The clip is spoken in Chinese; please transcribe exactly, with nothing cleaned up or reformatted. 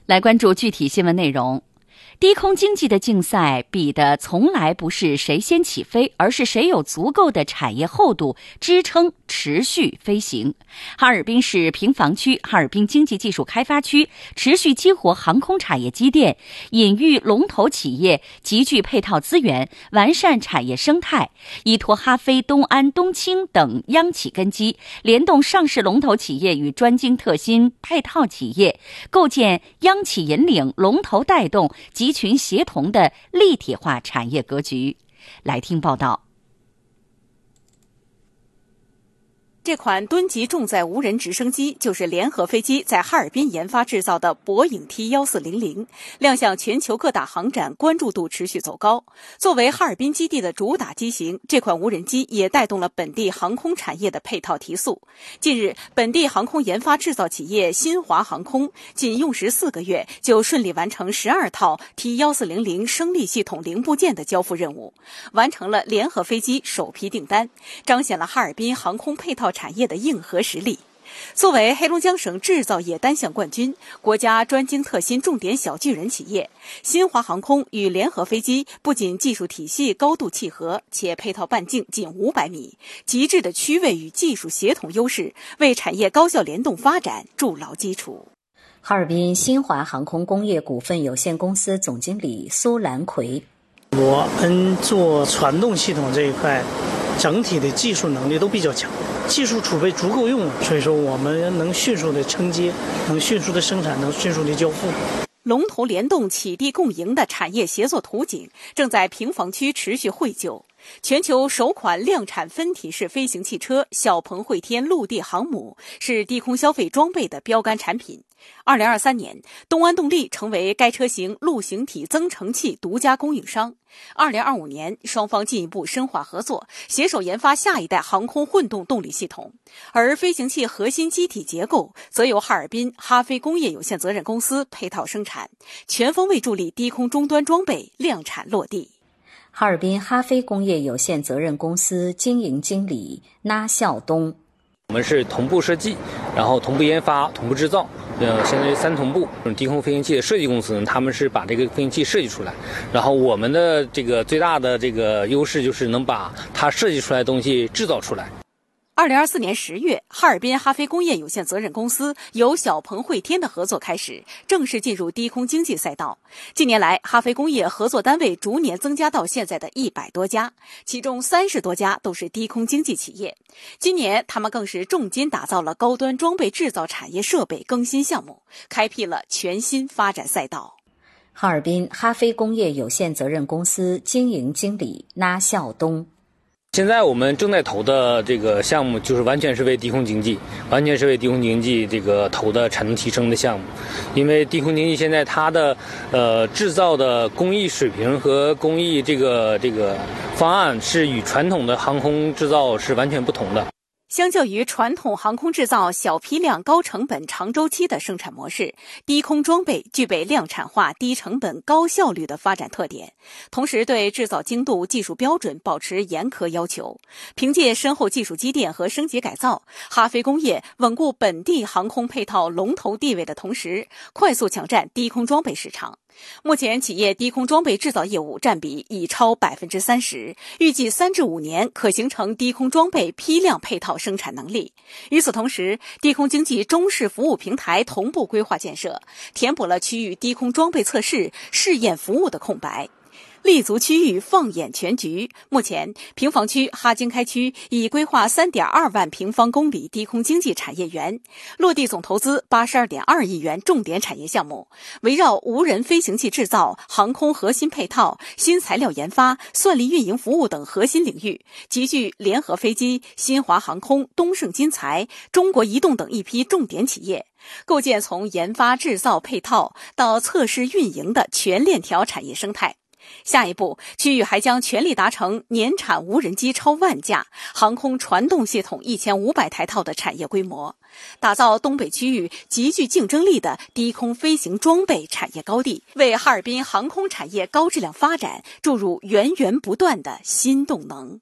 来关注具体新闻内容。低空经济的竞赛比的从来不是谁先起飞，而是谁有足够的产业厚度支撑持续飞行。哈尔滨市平房区哈尔滨经济技术开发区持续激活航空产业积淀，引育龙头企业，集聚配套资源，完善产业生态，依托哈飞、东安、东青等央企根基，联动上市龙头企业与专精特新配套企业，构建央企引领、龙头带动、集群协同的立体化产业格局。来听报道。 这款吨级重载无人直升机就是联合飞机在哈尔滨研发制造的博影 T 一四零零，亮相全球各大航展，关注度持续走高。作为哈尔滨基地的主打机型，这款无人机也带动了本地航空产业的配套提速。近日，本地航空研发制造企业新华航空仅用时四个月就顺利完成十二套 T 一四零零升力系统零部件的交付任务，完成了联合飞机首批订单，彰显了哈尔滨航空配套产业的硬核实力。作为黑龙江省制造业单项冠军、国家专精特新重点小巨人企业，新华航空与联合飞机不仅技术体系高度契合，且配套半径仅五百米，极致的区位与技术协同优势，为产业高效联动发展筑牢基础。 哈尔滨新华航空工业股份有限公司总经理苏兰奎： 我们做传动系统这一块，整体的技术能力都比较强，技术储备足够用了，所以说我们能迅速的承接，能迅速的生产，能迅速的交付。 龙头联动、启地共赢的产业协作图景正在平房区持续绘就。全球首款量产分体式飞行汽车小鹏汇天陆地航母是低空消费装备的标杆产品。二零二三年，东安动力成为该车型陆行体增程器独家供应商。二零二五年，双方进一步深化合作，携手研发下一代航空混动动力系统。而飞行器核心机体结构则由哈尔滨哈飞工业有限责任公司配套生产，全方位助力低空终端装备量产落地。 哈尔滨哈飞工业有限责任公司经营经理那孝东： 我们是同步设计，然后同步研发，同步制造，呃，相当于三同步。低空飞行器的设计公司呢，他们是把这个飞行器设计出来，然后我们的这个最大的这个优势就是能把它设计出来的东西制造出来。 二零二四年十月，哈尔滨哈飞工业有限责任公司由小鹏汇天的合作开始，正式进入低空经济赛道。近年来，哈飞工业合作单位逐年增加到现在的一百多家，其中三十多家都是低空经济企业。今年，他们更是重金打造了高端装备制造产业设备更新项目，开辟了全新发展赛道。 哈尔滨哈飞工业有限责任公司经营经理那孝东： 现在我们正在投的这个项目就是完全是为低空经济，完全是为低空经济这个投的产能提升的项目。因为低空经济现在它的呃制造的工艺水平和工艺这个这个方案是与传统的航空制造是完全不同的。 相较于传统航空制造小批量、高成本、长周期的生产模式，低空装备具备量产化、低成本、高效率的发展特点，同时对制造精度、技术标准保持严苛要求。凭借深厚技术积淀和升级改造，哈飞工业稳固本地航空配套龙头地位的同时，快速抢占低空装备市场。目前企业低空装备制造业务占比已超百分之三十，预计三至五年可形成低空装备批量配套生产能力。与此同时，低空经济中式服务平台同步规划建设，填补了区域低空装备测试、试验服务的空白。立足区域，放眼全局。目前，平房区哈经开区已规划 三点二万平方公里低空经济产业园，落地总投资 八十二点二亿元重点产业项目，围绕无人飞行器制造、航空核心配套、新材料研发、算力运营服务等核心领域，集聚联合飞机、新华航空、东盛金材、中国移动等一批重点企业，构建从研发、制造、配套到测试运营的全链条产业生态。下一步，区域还将全力达成年产无人机超万架、航空传动系统一千五百台套的产业规模，打造东北区域极具竞争力的低空飞行装备产业高地，为哈尔滨航空产业高质量发展注入源源不断的新动能。